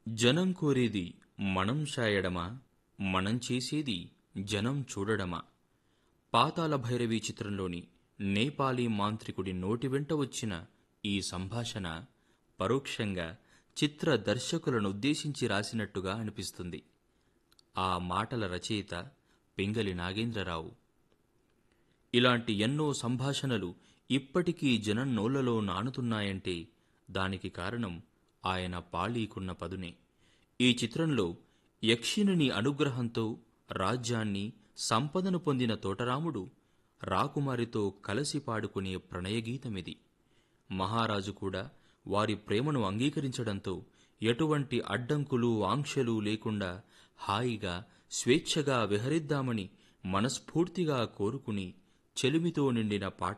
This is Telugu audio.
జనం కోరేది మనం శాయడమా, మనం చేసేది జనం చూడడమా? పాతాళ భైరవి చిత్రంలోని నేపాలీ మాంత్రికుడి నోటి వెంట వచ్చిన ఈ సంభాషణ పరోక్షంగా చిత్ర దర్శకులనుద్దేశించి రాసినట్టుగా అనిపిస్తుంది. ఆ మాటల రచయిత పింగళి నాగేంద్రరావు. ఇలాంటి ఎన్నో సంభాషణలు ఇప్పటికీ జనం నోళ్లలో నానుతున్నాయంటే దానికి కారణం ఆయన పాళీకున్న పదునే. ఈ చిత్రంలో యక్షిణుని అనుగ్రహంతో రాజ్యాన్ని, సంపదను పొందిన తోటరాముడు రాకుమారితో కలసి పాడుకునే ప్రణయగీతమిది. మహారాజు కూడా వారి ప్రేమను అంగీకరించడంతో ఎటువంటి అడ్డంకులు, ఆంక్షలు లేకుండా హాయిగా, స్వేచ్ఛగా విహరిద్దామని మనస్ఫూర్తిగా కోరుకుని చెలిమితో నిండిన పాట